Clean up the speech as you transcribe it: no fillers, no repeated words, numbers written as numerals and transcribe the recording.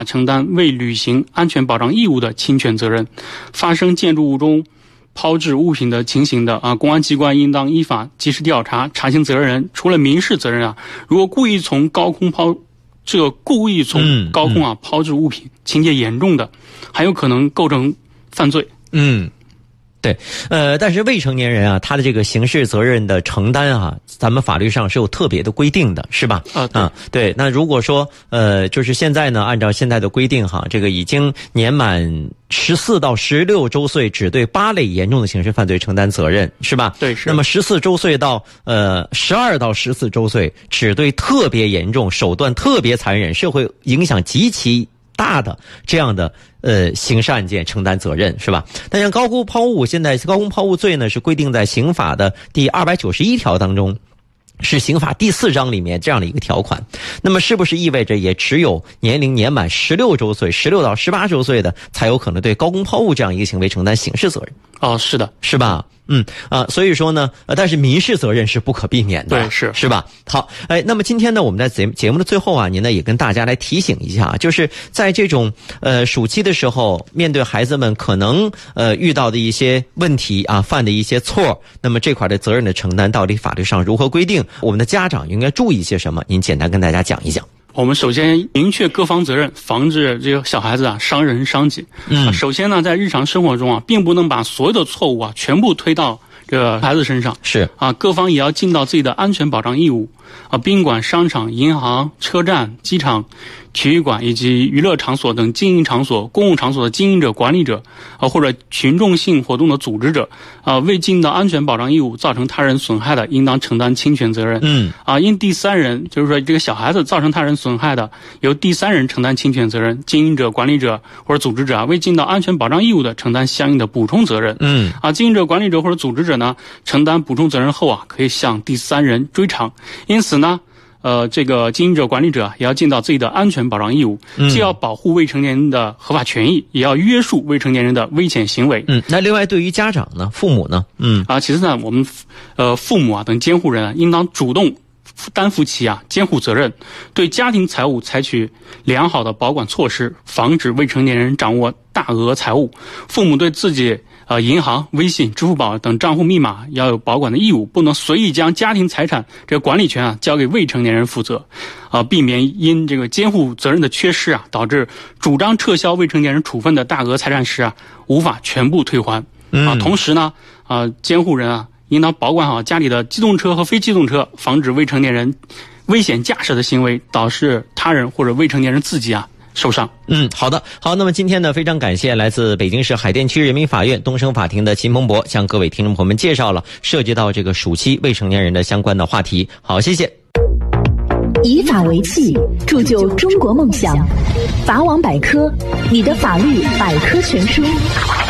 承担未履行安全保障义务的侵权责任。发生建筑物中抛掷物品的情形的公安机关应当依法及时调查，查清责任人。除了民事责任如果故意从高空抛掷物品，情节严重的，还有可能构成犯罪。 对，但是未成年人他的这个刑事责任的承担咱们法律上是有特别的规定的，是吧？对。那如果说就是现在呢，按照现在的规定这个已经年满14到16周岁，只对8类严重的刑事犯罪承担责任，是吧？ 对，是。 那么14周岁到12到14周岁，只对特别严重、手段特别残忍、社会影响极其大的这样的刑事案件承担责任，是吧？但像高空抛物，现在高空抛物罪呢是规定在刑法的第291条当中，是刑法第4章里面这样的一个条款。那么是不是意味着也只有年龄年满16周岁、16到18周岁的才有可能对高空抛物这样一个行为承担刑事责任？ 是的， 是吧？所以说呢，但是民事责任是不可避免的， 对， 是吧？好，那么今天呢，我们在节目的最后您呢也跟大家来提醒一下，就是在这种暑期的时候，面对孩子们可能遇到的一些问题犯的一些错，那么这块的责任的承担到底法律上如何规定？我们的家长应该注意些什么？您简单跟大家讲一讲。 我们首先明确各方责任，防止这个小孩子伤人伤己。首先呢，在日常生活中并不能把所有的错误全部推到这个孩子身上。 是各方也要尽到自己的安全保障义务。宾馆、商场、银行、车站、机场、体育馆以及娱乐场所等经营场所、公共场所的经营者、管理者或者群众性活动的组织者未尽到安全保障义务，造成他人损害的，应当承担侵权责任。因第三人，就是说这个小孩子造成他人损害的，由第三人承担侵权责任。经营者、管理者或者组织者未尽到安全保障义务的，承担相应的补充责任。经营者、管理者或者组织者呢，承担补充责任后可以向第三人追偿。因此呢，这个经营者、管理者也要尽到自己的安全保障义务，既要保护未成年人的合法权益，也要约束未成年人的危险行为。 那另外对于家长呢、父母呢， 其实呢，我们父母等监护人应当主动担负起监护责任，对家庭财物采取良好的保管措施，防止未成年人掌握大额财物。父母对自己银行、微信、支付宝等账户密码要有保管的义务，不能随意将家庭财产这个管理权交给未成年人负责，避免因这个监护责任的缺失导致主张撤销未成年人处分的大额财产时无法全部退还。同时呢，监护人应当保管好家里的机动车和非机动车，防止未成年人危险驾驶的行为导致他人或者未成年人自己受伤。 好的，好，那么今天呢，非常感谢来自北京市海淀区人民法院东升法庭的秦鹏博向各位听众朋友们介绍了涉及到这个暑期未成年人的相关的话题。好，谢谢。 以法为器，铸就中国梦想。法网百科，你的法律百科全书。